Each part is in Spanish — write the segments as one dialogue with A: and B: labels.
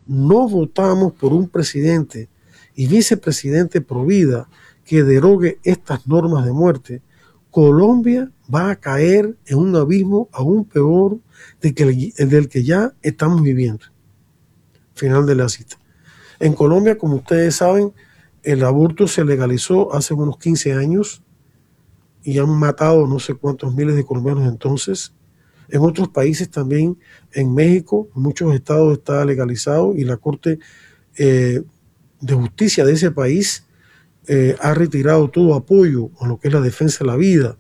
A: no votamos por un presidente y vicepresidente pro vida que derogue estas normas de muerte, Colombia va a caer en un abismo aún peor del que ya estamos viviendo. Final de la cita. En Colombia, como ustedes saben, el aborto se legalizó hace unos 15 años y han matado no sé cuántos miles de colombianos entonces. En otros países también, en México, en muchos estados está legalizado y la Corte de Justicia de ese país ha retirado todo apoyo a lo que es la defensa de la vida,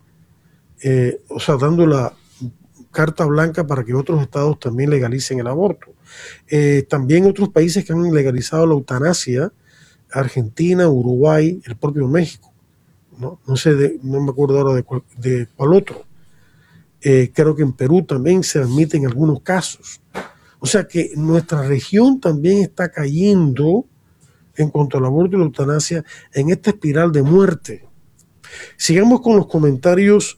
A: o sea, dando la carta blanca para que otros estados también legalicen el aborto. También otros países que han legalizado la eutanasia, Argentina, Uruguay, el propio México, no me acuerdo ahora de cuál otro. Creo que en Perú también se admiten algunos casos. O sea que nuestra región también está cayendo en cuanto al aborto y la eutanasia en esta espiral de muerte. Sigamos con los comentarios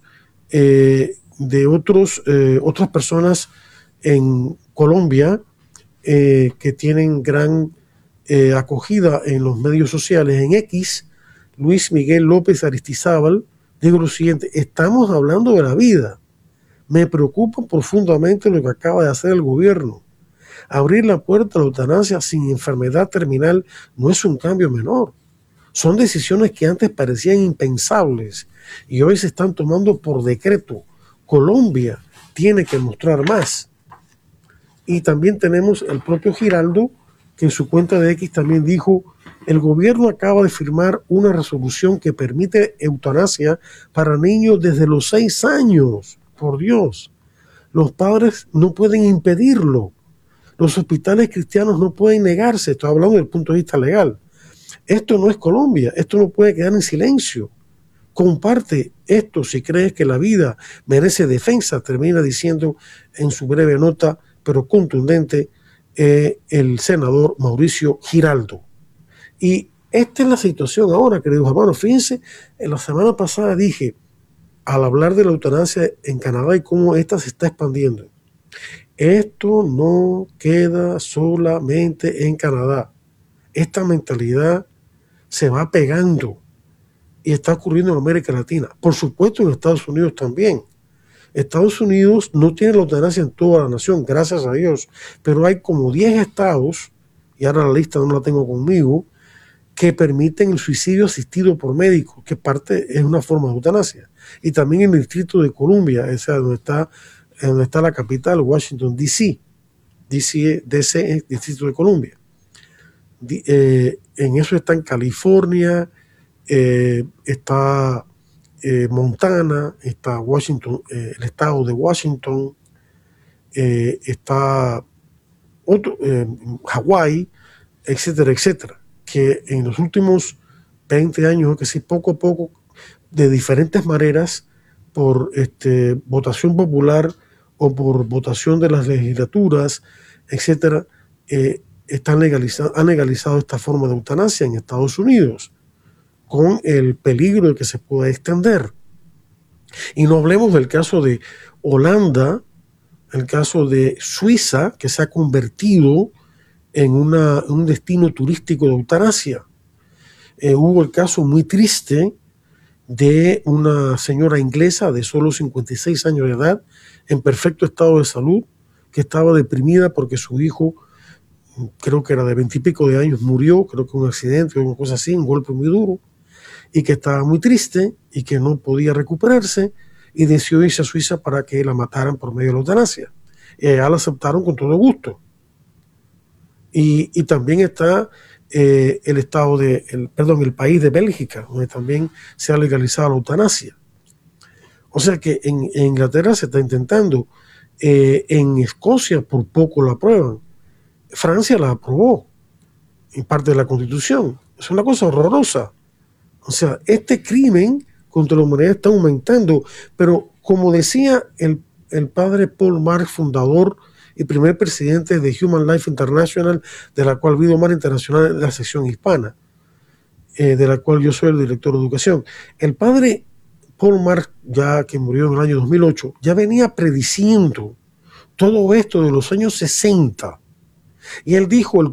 A: de otras personas en Colombia que tienen gran acogida en los medios sociales. En X, Luis Miguel López Aristizábal dijo lo siguiente: estamos hablando de la vida. Me preocupa profundamente lo que acaba de hacer el gobierno. Abrir la puerta a la eutanasia sin enfermedad terminal no es un cambio menor. Son decisiones que antes parecían impensables y hoy se están tomando por decreto. Colombia tiene que mostrar más. Y también tenemos el propio Giraldo, que en su cuenta de X también dijo: el gobierno acaba de firmar una resolución que permite eutanasia para niños desde los 6 años. Por Dios, los padres no pueden impedirlo. Los hospitales cristianos no pueden negarse. Estoy hablando desde el punto de vista legal. Esto no es Colombia. Esto no puede quedar en silencio. Comparte esto si crees que la vida merece defensa, termina diciendo en su breve nota, pero contundente, el senador Mauricio Giraldo. Y esta es la situación ahora, queridos hermanos. Fíjense, en la semana pasada dije, al hablar de la eutanasia en Canadá y cómo esta se está expandiendo, esto no queda solamente en Canadá. Esta mentalidad se va pegando y está ocurriendo en América Latina. Por supuesto en Estados Unidos también. Estados Unidos no tiene la eutanasia en toda la nación, gracias a Dios, pero hay como 10 estados, y ahora la lista no la tengo conmigo, que permiten el suicidio asistido por médicos, que es una forma de eutanasia. Y también en el Distrito de Columbia, donde está la capital, Washington, D.C. DC es Distrito de Columbia. En eso está en California, está Montana, está Washington, el estado de Washington, está Hawái, etcétera, etcétera, que en los últimos 20 años, que sí, poco a poco, de diferentes maneras, por votación popular o por votación de las legislaturas, etcétera, han legalizado esta forma de eutanasia en Estados Unidos, con el peligro de que se pueda extender. Y no hablemos del caso de Holanda, el caso de Suiza, que se ha convertido en un destino turístico de eutanasia. Hubo el caso muy triste de una señora inglesa de solo 56 años de edad, en perfecto estado de salud, que estaba deprimida porque su hijo, creo que era de 20 y pico de años, murió, creo que un accidente o una cosa así, un golpe muy duro, y que estaba muy triste y que no podía recuperarse, y decidió irse a Suiza para que la mataran por medio de la eutanasia. Y allá la aceptaron con todo gusto. Y también está el país de Bélgica, donde también se ha legalizado la eutanasia. O sea que en Inglaterra se está intentando. En Escocia por poco la aprueban. Francia la aprobó en parte de la Constitución. Es una cosa horrorosa. O sea, este crimen contra la humanidad está aumentando, pero como decía el padre Paul Marx, fundador y primer presidente de Human Life International, de la cual Vida Humana Internacional es la sección hispana, de la cual yo soy el director de educación. El padre Paul Marx, ya que murió en el año 2008, ya venía prediciendo todo esto de los años 60. Y él dijo, el